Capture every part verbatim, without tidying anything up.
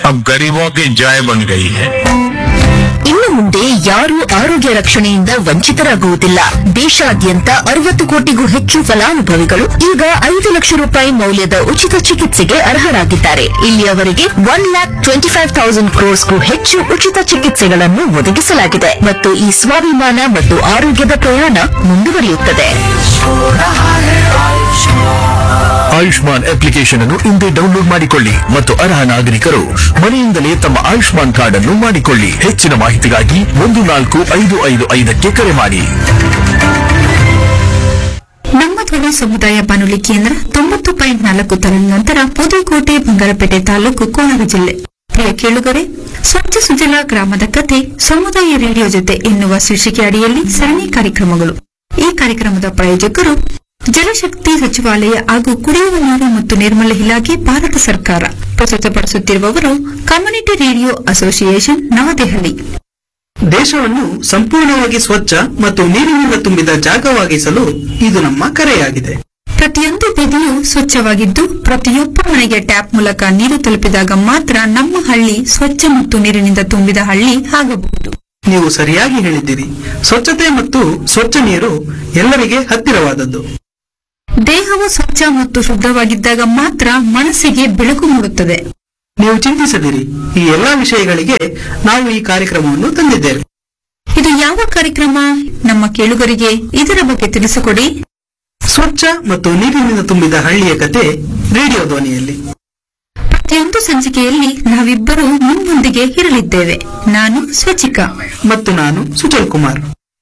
अब गरीबों की जय बन गई है। ಇನ್ನು ಮುಂದೆ ಯಾರೂ ಆರೋಗ್ಯ ರಕ್ಷಣೆಯಿಂದ ವಂಚಿತರಾಗುವುದಿಲ್ಲ. ದೇಶಾದ್ಯಂತ ಅರವತ್ತು ಕೋಟಿಗೂ ಹೆಚ್ಚು ಫಲಾನುಭವಿಗಳು ಈಗ ಐದು ಲಕ್ಷ ರೂಪಾಯಿ ಮೌಲ್ಯದ ಉಚಿತ ಚಿಕಿತ್ಸೆಗೆ ಅರ್ಹರಾಗಿದ್ದಾರೆ. ಇಲ್ಲಿಯವರೆಗೆ one lac twenty five thousand ಕ್ರೋರ್ಸ್ಗೂ ಹೆಚ್ಚು ಉಚಿತ ಚಿಕಿತ್ಸೆಗಳನ್ನು ಒದಗಿಸಲಾಗಿದೆ ಮತ್ತು ಈ ಸ್ವಾಭಿಮಾನ ಮತ್ತು ಆರೋಗ್ಯದ ಪ್ರಯಾಣ ಮುಂದುವರಿಯುತ್ತದೆ. ಆಯುಷ್ಮಾನ್ ಅಪ್ಲಿಕೇಶನ್ ಅನ್ನು ಇಂದೇ ಡೌನ್ಲೋಡ್ ಮಾಡಿಕೊಳ್ಳಿ ಮತ್ತು ಅರ್ಹ ನಾಗರಿಕರು ಮನೆಯಿಂದಲೇ ತಮ್ಮ ಆಯುಷ್ಮಾನ್ ಕಾರ್ಡ್ ಅನ್ನು ಮಾಡಿಕೊಳ್ಳಿ. ಹೆಚ್ಚಿನ ಮಾಹಿತಿಗಾಗಿ ಒಂದು ನಾಲ್ಕು ಐದು ಐದು ಐದಕ್ಕೆ ಕರೆ ಮಾಡಿ. ನಮ್ಮ ಧ್ವನಿ ಸಮುದಾಯ ಬಾನುಲಿ ಕೇಂದ್ರ ತೊಂಬತ್ತು ಪಾಯಿಂಟ್ ನಾಲ್ಕು ತರಂಗಾಂತರ ಪುದುಕೋಟೆ ಬಂಗಾರಪೇಟೆ ತಾಲೂಕು ಕೋಲಾರ ಜಿಲ್ಲೆ. ಪ್ರಿಯ ಕೇಳುಗರೆ, ಸ್ವಚ್ಛ ಸುಜಲ ಗ್ರಾಮದ ಕಥೆ ಸಮುದಾಯ ರೇಡಿಯೋ ಜೊತೆ ಎನ್ನುವ ಶೀರ್ಷಿಕೆ ಅಡಿಯಲ್ಲಿ ಸರಣಿ ಕಾರ್ಯಕ್ರಮಗಳು. ಈ ಕಾರ್ಯಕ್ರಮದ ಪ್ರಾಯೋಜಕರು ಜಲಶಕ್ತಿ ಸಚಿವಾಲಯ ಹಾಗೂ ಕುಡಿಯುವ ನೀರು ಮತ್ತು ನಿರ್ಮಲ ಇಲಾಖೆ, ಭಾರತ ಸರ್ಕಾರ. ಪ್ರಸ್ತುತಪಡಿಸುತ್ತಿರುವವರು ಕಮ್ಯುನಿಟಿ ರೇಡಿಯೋ ಅಸೋಸಿಯೇಷನ್, ನವದೆಹಲಿ. ದೇಶವನ್ನು ಸಂಪೂರ್ಣವಾಗಿ ಸ್ವಚ್ಛ ಮತ್ತು ನೀರಿನಿಂದ ತುಂಬಿದ ಜಾಗವಾಗಿಸಲು ಇದು ನಮ್ಮ ಕರೆಯಾಗಿದೆ. ಪ್ರತಿಯೊಂದು ಬದಿಯೂ ಸ್ವಚ್ಛವಾಗಿದ್ದು ಪ್ರತಿಯೊಬ್ಬ ಮನೆಗೆ ಟ್ಯಾಪ್ ಮೂಲಕ ನೀರು ತಲುಪಿದಾಗ ಮಾತ್ರ ನಮ್ಮ ಹಳ್ಳಿ ಸ್ವಚ್ಛ ಮತ್ತು ನೀರಿನಿಂದ ತುಂಬಿದ ಹಳ್ಳಿ ಆಗಬಹುದು. ನೀವು ಸರಿಯಾಗಿ ಹೇಳಿದ್ದೀರಿ. ಸ್ವಚ್ಛತೆ ಮತ್ತು ಸ್ವಚ್ಛ ನೀರು ಎಲ್ಲರಿಗೆ ಹತ್ತಿರವಾದದ್ದು. ದೇಹವು ಸ್ವಚ್ಛ ಮತ್ತು ಶುದ್ಧವಾಗಿದ್ದಾಗ ಮಾತ್ರ ಮನಸ್ಸಿಗೆ ಬೆಳಕು ಮೂಡುತ್ತದೆ. ನೀವು ಚಿಂತಿಸದಿರಿ, ಈ ಎಲ್ಲಾ ವಿಷಯಗಳಿಗೆ ನಾವು ಈ ಕಾರ್ಯಕ್ರಮವನ್ನು ತಂದಿದ್ದೇವೆ. ಇದು ಯಾವ ಕಾರ್ಯಕ್ರಮ? ನಮ್ಮ ಕೇಳುಗರಿಗೆ ಇದರ ಬಗ್ಗೆ ತಿಳಿಸಿಕೊಡಿ. ಸ್ವಚ್ಛ ಮತ್ತು ನೀರಿನಿಂದ ತುಂಬಿದ ಹಳ್ಳಿಯ ಕತೆ ರೇಡಿಯೋ ಧ್ವನಿಯಲ್ಲಿ. ಪ್ರತಿಯೊಂದು ಸಂಚಿಕೆಯಲ್ಲಿ ನಾವಿಬ್ಬರು ನಿಮ್ಮೊಂದಿಗೆ ಇರಲಿದ್ದೇವೆ. ನಾನು ಸ್ವಚಿಕಾ ಮತ್ತು ನಾನು ಸುಜಲ್ ಕುಮಾರ್.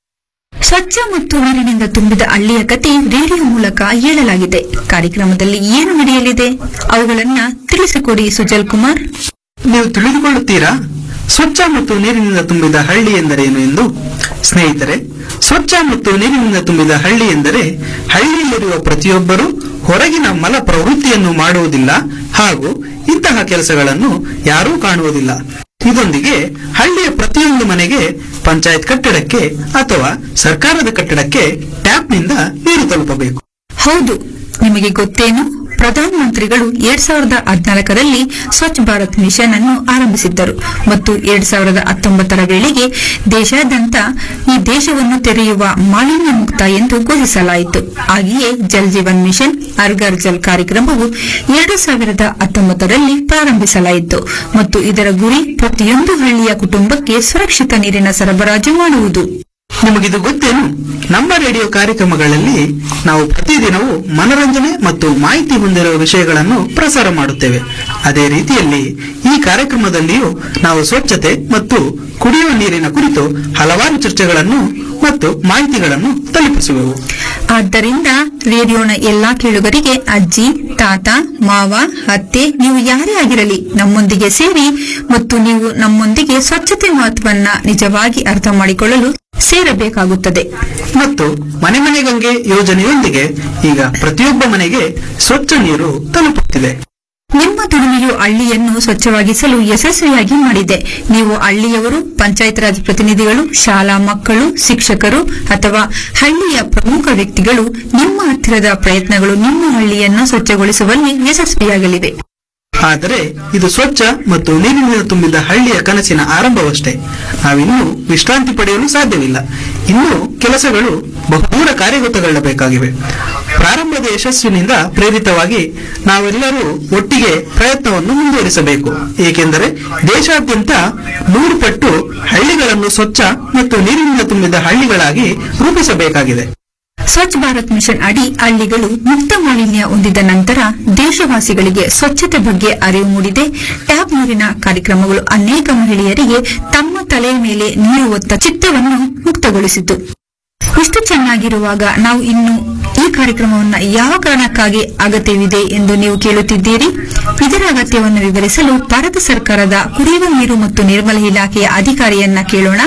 ಸ್ವಚ್ಛ ಮತ್ತು ನೀರಿನಿಂದ ತುಂಬಿದ ಹಳ್ಳಿಯ ಕತೆ ರೇಡಿಯೋ ಮೂಲಕ ಹೇಳಲಾಗಿದೆ. ಕಾರ್ಯಕ್ರಮದಲ್ಲಿ ಏನು ನಡೆಯಲಿದೆ ಅವುಗಳನ್ನ ತಿಳಿಸಿಕೊಡಿ ಸುಜಲ್ ಕುಮಾರ್. ನೀವು ತಿಳಿದುಕೊಳ್ಳುತ್ತೀರಾ ಸ್ವಚ್ಛ ಮತ್ತು ನೀರಿನಿಂದ ತುಂಬಿದ ಹಳ್ಳಿ ಎಂದರೇನು ಎಂದು? ಸ್ನೇಹಿತರೆ, ಸ್ವಚ್ಛ ಮತ್ತು ನೀರಿನಿಂದ ತುಂಬಿದ ಹಳ್ಳಿ ಎಂದರೆ ಹಳ್ಳಿಯಲ್ಲಿರುವ ಪ್ರತಿಯೊಬ್ಬರೂ ಹೊರಗಿನ ಮಲ ಪ್ರವೃತ್ತಿಯನ್ನು ಮಾಡುವುದಿಲ್ಲ ಹಾಗೂ ಇಂತಹ ಕೆಲಸಗಳನ್ನು ಯಾರೂ ಕಾಣುವುದಿಲ್ಲ. ಇದೊಂದಿಗೆ ಹಳ್ಳಿಯ ಪ್ರತಿಯೊಂದು ಮನೆಗೆ, ಪಂಚಾಯತ್ ಕಟ್ಟಡಕ್ಕೆ ಅಥವಾ ಸರ್ಕಾರದ ಕಟ್ಟಡಕ್ಕೆ ಟ್ಯಾಪ್ನಿಂದ ನೀರು ತಲುಪಬೇಕು. ಹೌದು, ನಿಮಗೆ ಗೊತ್ತೇನು? ಪ್ರಧಾನಮಂತ್ರಿಗಳು ಎರಡ್ ಸಾವಿರದ ಹದಿನಾಲ್ಕರಲ್ಲಿ ಸ್ವಚ್ಛ ಭಾರತ್ ಮಿಷನ್ ಅನ್ನು ಆರಂಭಿಸಿದ್ದರು ಮತ್ತು ಎರಡ್ ಸಾವಿರದ ಹತ್ತೊಂಬತ್ತರ ವೇಳೆಗೆ ದೇಶಾದ್ಯಂತ ಈ ದೇಶವನ್ನು ತೆರೆಯುವ ಮಾಲಿನ್ಯ ಮುಕ್ತ ಎಂದು ಘೋಷಿಸಲಾಯಿತು. ಹಾಗೆಯೇ ಜಲ್ ಜೀವನ್ ಮಿಷನ್ ಹರ್ ಘರ್ ಜಲ್ ಕಾರ್ಯಕ್ರಮವು ಎರಡು ಸಾವಿರದ ಹತ್ತೊಂಬತ್ತರಲ್ಲಿ ಪ್ರಾರಂಭಿಸಲಾಯಿತು ಮತ್ತು ಇದರ ಗುರಿ ಪ್ರತಿಯೊಂದು ಹಳ್ಳಿಯ ಕುಟುಂಬಕ್ಕೆ ಸುರಕ್ಷಿತ ನೀರಿನ ಸರಬರಾಜು ಮಾಡುವುದು. ನಿಮಗಿದು ಗೊತ್ತೇನು? ನಮ್ಮ ರೇಡಿಯೋ ಕಾರ್ಯಕ್ರಮಗಳಲ್ಲಿ ನಾವು ಪ್ರತಿದಿನವೂ ಮನರಂಜನೆ ಮತ್ತು ಮಾಹಿತಿ ಹೊಂದಿರುವ ವಿಷಯಗಳನ್ನು ಪ್ರಸಾರ ಮಾಡುತ್ತೇವೆ. ಅದೇ ರೀತಿಯಲ್ಲಿ ಈ ಕಾರ್ಯಕ್ರಮದಲ್ಲಿಯೂ ನಾವು ಸ್ವಚ್ಛತೆ ಮತ್ತು ಕುಡಿಯುವ ನೀರಿನ ಕುರಿತು ಹಲವಾರು ಚರ್ಚೆಗಳನ್ನು ಮತ್ತು ಮಾಹಿತಿಗಳನ್ನು ತಲುಪಿಸುವೆವು. ಆದ್ದರಿಂದ ರೇಡಿಯೋನ ಎಲ್ಲಾ ಕೇಳುಗರಿಗೆ ಅಜ್ಜಿ, ತಾತ, ಮಾವ, ಅತ್ತೆ, ನೀವು ಯಾರೇ ಆಗಿರಲಿ ನಮ್ಮೊಂದಿಗೆ ಸೇರಿ ಮತ್ತು ನೀವು ನಮ್ಮೊಂದಿಗೆ ಸ್ವಚ್ಛತೆ ಮಹತ್ವವನ್ನ ನಿಜವಾಗಿ ಅರ್ಥ ಮಾಡಿಕೊಳ್ಳಲು ಸೇರಬೇಕಾಗುತ್ತದೆ. ಮತ್ತು ಮನೆ ಮನೆ ಗಂಗೆ ಯೋಜನೆಯೊಂದಿಗೆ ಈಗ ಪ್ರತಿಯೊಬ್ಬ ಮನೆಗೆ ಸ್ವಚ್ಛ ನೀರು ತಲುಪುತ್ತಿದೆ. ನಿಮ್ಮ ದುಡಿಮೆಯು ಹಳ್ಳಿಯನ್ನು ಸ್ವಚ್ಛವಾಗಿಸಲು ಯಶಸ್ವಿಯಾಗಿ ಮಾಡಿದೆ. ನೀವು ಹಳ್ಳಿಯವರು, ಪಂಚಾಯತ್ ರಾಜ್ ಪ್ರತಿನಿಧಿಗಳು, ಶಾಲಾ ಮಕ್ಕಳು, ಶಿಕ್ಷಕರು ಅಥವಾ ಹಳ್ಳಿಯ ಪ್ರಮುಖ ವ್ಯಕ್ತಿಗಳು, ನಿಮ್ಮ ಹತ್ತಿರದ ಪ್ರಯತ್ನಗಳು ನಿಮ್ಮ ಹಳ್ಳಿಯನ್ನು ಸ್ವಚ್ಛಗೊಳಿಸುವಲ್ಲಿ ಯಶಸ್ವಿಯಾಗಲಿವೆ. ಆದರೆ ಇದು ಸ್ವಚ್ಛ ಮತ್ತು ನೀರಿನಿಂದ ತುಂಬಿದ ಹಳ್ಳಿಯ ಕನಸಿನ ಆರಂಭವಷ್ಟೇ. ನಾವಿನ್ನೂ ವಿಶ್ರಾಂತಿ ಪಡೆಯಲು ಸಾಧ್ಯವಿಲ್ಲ. ಇನ್ನೂ ಕೆಲಸಗಳು ಬಹುದೂರ ಕಾರ್ಯಗತಗೊಳ್ಳಬೇಕಾಗಿವೆ. ಪ್ರಾರಂಭದ ಯಶಸ್ಸಿನಿಂದ ಪ್ರೇರಿತವಾಗಿ ನಾವೆಲ್ಲರೂ ಒಟ್ಟಿಗೆ ಪ್ರಯತ್ನವನ್ನು ಮುಂದುವರಿಸಬೇಕು. ಏಕೆಂದರೆ ದೇಶಾದ್ಯಂತ ನೂರು ಪಟ್ಟು ಹಳ್ಳಿಗಳನ್ನು ಸ್ವಚ್ಛ ಮತ್ತು ನೀರಿನಿಂದ ತುಂಬಿದ ಹಳ್ಳಿಗಳಾಗಿ ರೂಪಿಸಬೇಕಾಗಿದೆ. ಸ್ವಚ್ಛ ಭಾರತ್ ಮಿಷನ್ ಅಡಿ ಹಳ್ಳಿಗಳು ಮುಕ್ತ ಮಾಲಿನ್ಯ ಹೊಂದಿದ ನಂತರ ದೇಶವಾಸಿಗಳಿಗೆ ಸ್ವಚ್ಛತೆ ಬಗ್ಗೆ ಅರಿವು ಮೂಡಿದೆ. ಟ್ಯಾಪ್ ನೀರಿನ ಕಾರ್ಯಕ್ರಮಗಳು ಅನೇಕ ಮಹಿಳೆಯರಿಗೆ ತಮ್ಮ ತಲೆಯ ಮೇಲೆ ನೀರು ಹೊತ್ತ ಚಿತ್ತವನ್ನು ಮುಕ್ತಗೊಳಿಸಿತು. ಇಷ್ಟು ಚೆನ್ನಾಗಿರುವಾಗ ನಾವು ಇನ್ನು ಈ ಕಾರ್ಯಕ್ರಮವನ್ನು ಯಾವ ಕಾರಣಕ್ಕಾಗಿ ಅಗತ್ಯವಿದೆ ಎಂದು ನೀವು ಕೇಳುತ್ತಿದ್ದೀರಿ. ಇದರ ಅಗತ್ಯವನ್ನು ವಿವರಿಸಲು ಭಾರತ ಸರ್ಕಾರದ ಕುಡಿಯುವ ನೀರು ಮತ್ತು ನಿರ್ಮಲ ಇಲಾಖೆಯ ಅಧಿಕಾರಿಯನ್ನ ಕೇಳೋಣ.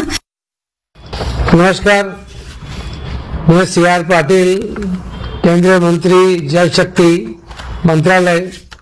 नमस्कार, मैं सी आर पाटिल, केंद्रीय मंत्री जल शक्ति मंत्रालय।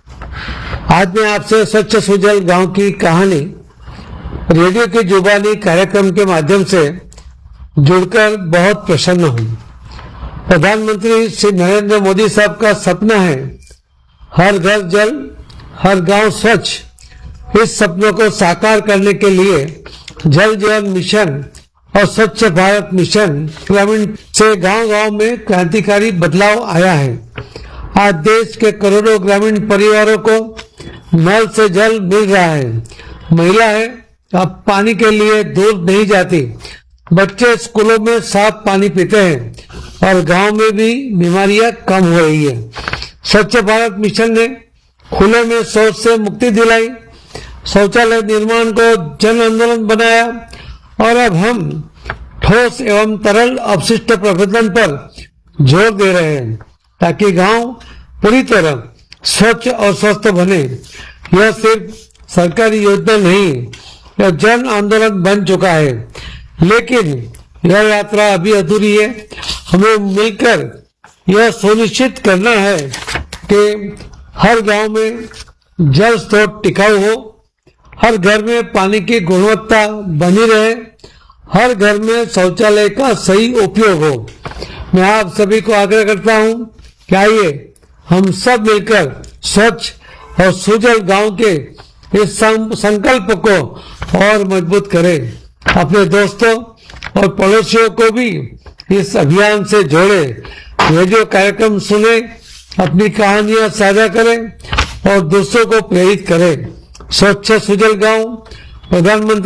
आज मैं आपसे स्वच्छ सुजल गांव की कहानी रेडियो की जुबानी कार्यक्रम के माध्यम से जुड़कर बहुत प्रसन्न हूं। प्रधानमंत्री श्री नरेंद्र मोदी साहब का सपना है हर घर जल, हर गांव स्वच्छ। इस सपनों को साकार करने के लिए जल जीवन मिशन और स्वच्छ भारत मिशन ग्रामीण से गांव-गांव में क्रांतिकारी बदलाव आया है। आज देश के करोड़ों ग्रामीण परिवारों को नल से जल मिल रहा है। महिलाएं अब पानी के लिए दूर नहीं जाती, बच्चे स्कूलों में साफ पानी पीते हैं और गांव में भी बीमारियां कम हो रही है। स्वच्छ भारत मिशन ने खुले में शौच से मुक्ति दिलाई, शौचालय निर्माण को जन आंदोलन बनाया और अब हम ठोस एवं तरल अपशिष्ट प्रबंधन पर जोर दे रहे हैं ताकि गांव पूरी तरह स्वच्छ और स्वस्थ बने। यह सिर्फ सरकारी योजना नहीं, यह जन आंदोलन बन चुका है, लेकिन यह यात्रा अभी अधूरी है। हमें मिलकर यह सुनिश्चित करना है कि हर गांव में जल स्रोत टिकाऊ हो, हर घर में पानी की गुणवत्ता बनी रहे, हर घर में शौचालय का सही उपयोग हो। मैं आप सभी को आग्रह करता हूं कि आइए हम सब मिलकर स्वच्छ और सुजल गांव के इस संकल्प को और मजबूत करें। अपने दोस्तों और पड़ोसियों को भी इस अभियान से जोड़े, रेडियो कार्यक्रम सुने, अपनी कहानियां साझा करें और दूसरों को प्रेरित करें। स्वच्छ सुजल गांव प्रधानमंत्री